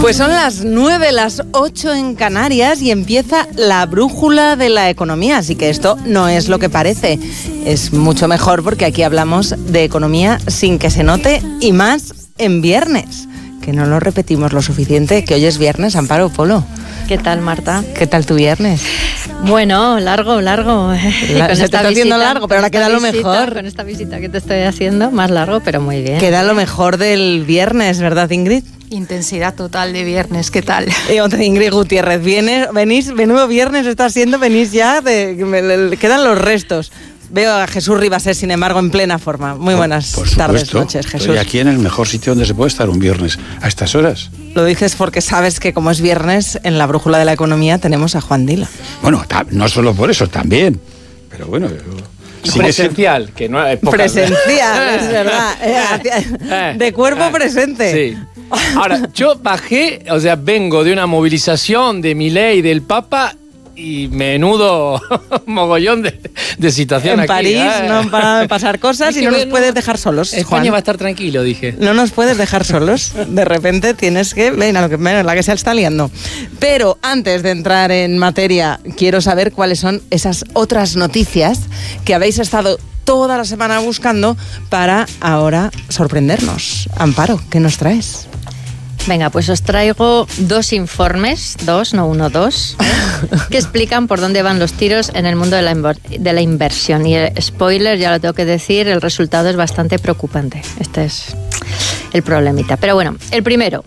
Pues son las 9, las 8 en Canarias y empieza la brújula de la economía, así que esto no es lo que parece. Es mucho mejor porque aquí hablamos de economía sin que se note y más en viernes, que no lo repetimos lo suficiente, que hoy es viernes. Amparo Polo. ¿Qué tal, Marta? ¿Qué tal tu viernes? Bueno, largo. Se te está haciendo largo, pero ahora queda lo mejor. Con esta visita que te estoy haciendo, más largo, pero muy bien. Queda lo mejor del viernes, ¿verdad, Ingrid? Intensidad total de viernes, ¿qué tal? Ingrid Gutiérrez, venís, menudo viernes está siendo, venís ya, quedan los restos. Veo a Jesús Ribasés, sin embargo, en plena forma. Muy buenas tardes, noches, Jesús. Estoy aquí en el mejor sitio donde se puede estar un viernes, a estas horas. Lo dices porque sabes que como es viernes, en la brújula de la economía tenemos a Juan Dila. Bueno, no solo por eso, también. Pero bueno... Presencial, que no es poca. Presencial, es verdad. De cuerpo presente. Sí. Ahora, yo bajé, vengo de una movilización de Milei y del Papa y menudo mogollón de situación en aquí. París no han parado de pasar cosas y no nos puedes dejar solos, España Juan. va a estar tranquilo, dije. No nos puedes dejar solos. De repente tienes que... la que se está liando. Pero antes de entrar en materia, quiero saber cuáles son esas otras noticias que habéis estado toda la semana buscando para ahora sorprendernos. Amparo, ¿qué nos traes? Venga, pues os traigo dos, no uno, dos, que explican por dónde van los tiros en el mundo de la inversión. Y spoiler, ya lo tengo que decir, el resultado es bastante preocupante. Este es el problemita. Pero bueno, el primero.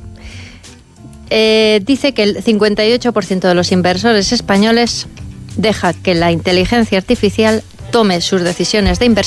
Dice que el 58% de los inversores españoles deja que la inteligencia artificial tome sus decisiones de inversión